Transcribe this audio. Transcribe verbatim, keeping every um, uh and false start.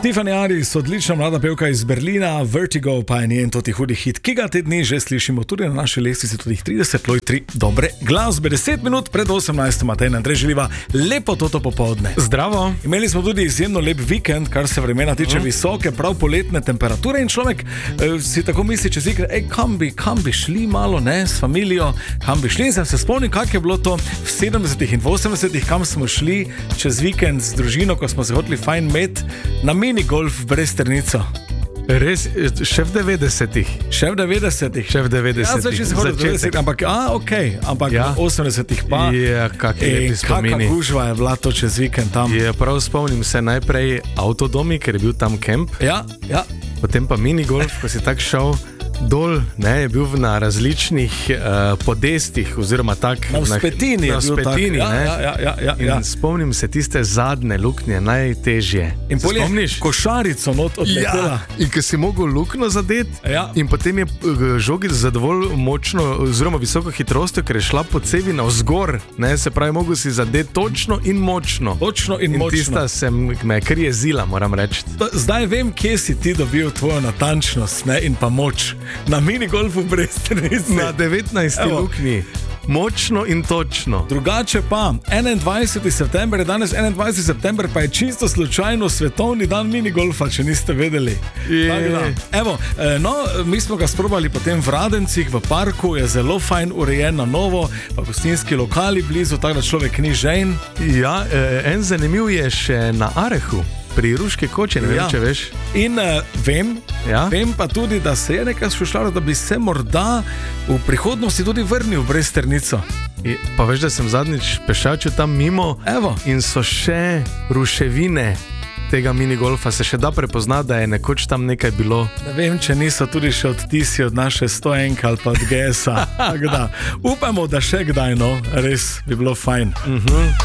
Tiffany Haddish, odlična mlada pevka iz Berlina, Vertigo pa je njen toti hudi hit, ki ga te dni že slišimo tudi na naši lestvici, tudi trideset loj tri dobre glasbe. deset minut pred osemnajstim, Matej in Andrej želiva lepo toto popoldne. Zdravo. Imeli smo tudi izjemno lep vikend, kar se vremena tiče, uh. visoke, prav poletne temperature in človek eh, si tako misli čez ikre, ej, kam bi, kam bi šli malo, ne, s familijo, kam bi šli. In sem se spomnil, kak je bilo to v sedemdesetih in v osemdesetih, kam smo šli čez vikend z družino, ko smo se hoteli fajn met na minigolf v Bresternico. Res, še v devetdesetih. Še v devetdesetih. Še v devetdesetih. Ja, zdaj, če se hodil v devetdesetih, ampak, a, okej, okay, ampak ja. v osemdesetih pa. Ja, kak je lepi spomini. Kaka gužva je bila to čez vikend tam. Je, prav spomnim se najprej avtodomi, ker je bil tam kemp. Ja, ja. Potem pa minigolf, ko si tak šel dol, ne, je bil na različnih uh, podestih, oziroma tak. Na vzpetini je na bil vzpetini, tak. ne. Ja, ja, ja, ja, in ja. spomnim se tiste zadnje luknje, najtežje. In se spomniš? Košarico not odletela. Ja, in ko si mogel lukno zadeti, ja. in potem je žogic za dovolj močno, oziroma visoko hitrostjo, ker je šla po cevi navzgor, ne, se pravi, mogel si zadeti točno in močno. Točno in, in močno. In tista se me kar jezila, moram reči. Zdaj vem, kje si ti dobil tvojo natančnost, ne, in pa moč. Na minigolfu v Bresternici. Na devetnajsti luknji. Močno in točno. Drugače pa, enaindvajseti september je danes, enaindvajseti september pa je čisto slučajno svetovni dan minigolfa, če niste vedeli. Evo, no, mi smo ga sprobali potem v Radencih, v parku, je zelo fajn urejen na novo, pa gostinski lokali blizu, tako da človek ni žejn. Ja, en zanimiv je še na Arehu. Pri Ruški koči, ne vem, ja. če veš. In uh, vem, ja? vem pa tudi, da se je nekaj šušljalo, da bi se morda v prihodnosti tudi vrnil v Bresternico. I, pa veš, da sem zadnjič pešačil tam mimo. Evo. In so še ruševine tega minigolfa, se še da prepozna, da je nekoč tam nekaj bilo. Ne vem, če niso tudi še odtisi od naše stoenke ali pa od G S A. Upamo, da še kdaj, no, res bi bilo fajn. Uh-huh.